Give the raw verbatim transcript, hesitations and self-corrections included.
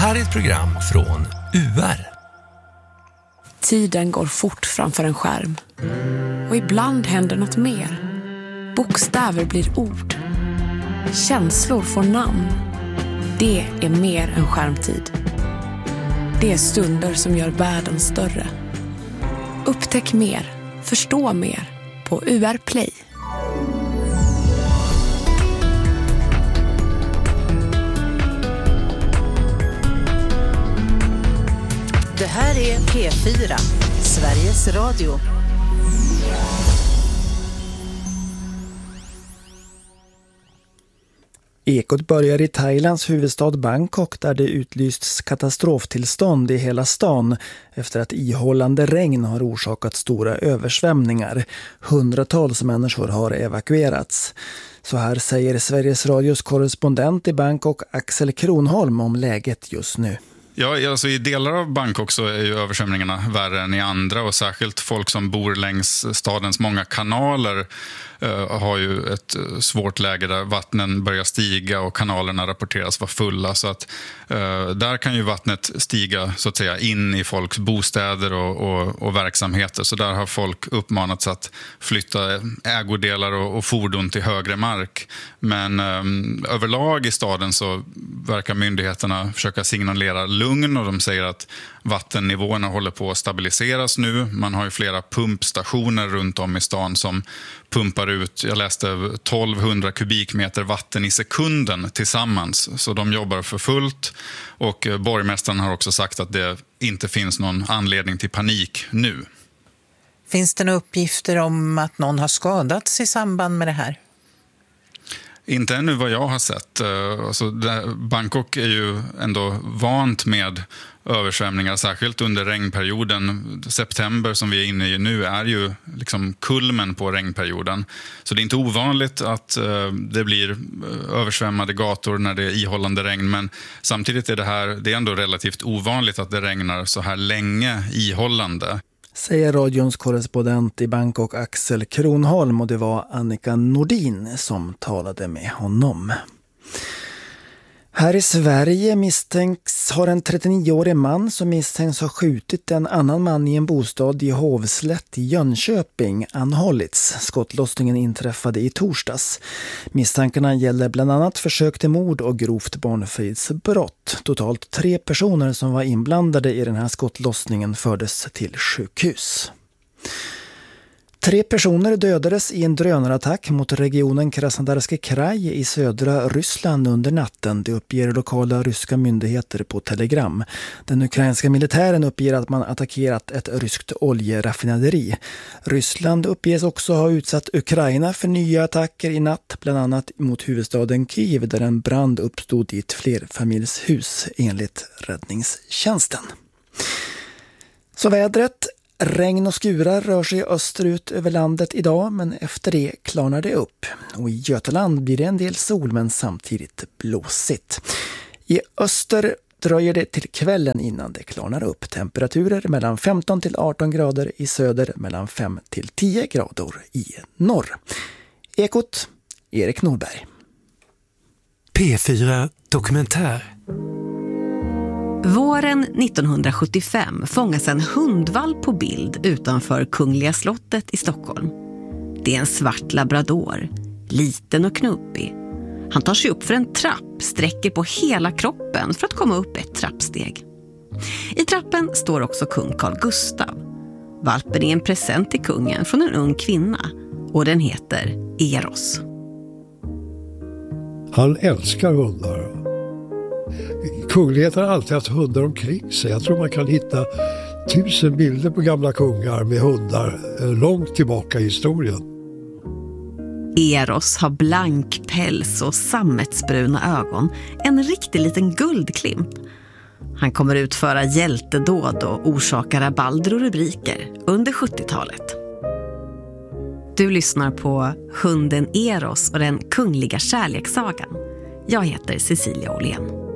här är ett program från U R. Tiden går fort framför en skärm. Och ibland händer något mer. Bokstäver blir ord. Känslor får namn. Det är mer än skärmtid. Det är stunder som gör världen större. Upptäck mer, förstå mer på U R Play. Det här är P fyra, Sveriges Radio. Ekot börjar i Thailands huvudstad Bangkok där det utlysts katastroftillstånd i hela stan efter att ihållande regn har orsakat stora översvämningar. Hundratals människor har evakuerats. Så här säger Sveriges Radios korrespondent i Bangkok Axel Kronholm om läget just nu. Ja, alltså i delar av Bangkok så är ju översvämningarna värre än i andra och särskilt folk som bor längs stadens många kanaler uh, har ju ett svårt läge där vattnen börjar stiga och kanalerna rapporteras vara fulla så att uh, där kan ju vattnet stiga så att säga in i folks bostäder och, och, och verksamheter så där har folk uppmanats att flytta ägodelar och, och fordon till högre mark men um, överlag i staden så verkar myndigheterna försöka signalera lugn och de säger att vattennivåerna håller på att stabiliseras nu. Man har ju flera pumpstationer runt om i stan som pumpar ut, jag läste tolvhundra kubikmeter vatten i sekunden tillsammans. Så de jobbar för fullt och borgmästaren har också sagt att det inte finns någon anledning till panik nu. Finns det några uppgifter om att någon har skadats i samband med det här? Inte ännu vad jag har sett. Alltså, Bangkok är ju ändå vant med översvämningar, särskilt under regnperioden. September som vi är inne i nu är ju liksom kulmen på regnperioden. Så det är inte ovanligt att det blir översvämmade gator när det är ihållande regn. Men samtidigt är det här, det är ändå relativt ovanligt att det regnar så här länge ihållande. Säger radions korrespondent i Bangkok Axel Kronholm och det var Annika Nordin som talade med honom. Här i Sverige misstänks har en trettionioårig man som misstänks ha skjutit en annan man i en bostad i Hovslätt i Jönköping anhållits. Skottlossningen inträffade i torsdags. Misstankarna gäller bland annat försök till mord och grovt barnfridsbrott. Totalt tre personer som var inblandade i den här skottlossningen fördes till sjukhus. Tre personer dödades i en drönarattack mot regionen Krasnodarski kraj i södra Ryssland under natten. Det uppger lokala ryska myndigheter på Telegram. Den ukrainska militären uppger att man attackerat ett ryskt oljeraffinaderi. Ryssland uppges också ha utsatt Ukraina för nya attacker i natt, bland annat mot huvudstaden Kyiv där en brand uppstod i ett flerfamiljshus enligt räddningstjänsten. Så vädret. Regn och skurar rör sig österut över landet idag men efter det klarnar det upp. Och i Götaland blir det en del sol men samtidigt blåsigt. I öster dröjer det till kvällen innan det klarnar upp. Temperaturer mellan femton till arton grader i söder, mellan fem till tio grader i norr. Ekot, Erik Norberg. P fyra Dokumentär. Våren nittonhundrasjuttiofem fångas en hundvalp på bild utanför Kungliga slottet i Stockholm. Det är en svart labrador, liten och knubbig. Han tar sig upp för en trapp, sträcker på hela kroppen för att komma upp ett trappsteg. I trappen står också kung Carl Gustaf. Valpen är en present till kungen från en ung kvinna och den heter Eros. Han älskar hundar. Kungligheten har alltid haft hundar omkring sig. Jag tror man kan hitta tusen bilder på gamla kungar med hundar långt tillbaka i historien. Eros har blank päls och sammetsbruna ögon. En riktig liten guldklimp. Han kommer utföra hjältedåd och orsaka rabalder och rubriker under sjuttiotalet. Du lyssnar på Hunden Eros och den kungliga kärlekssagan. Jag heter Cecilia Åhlén.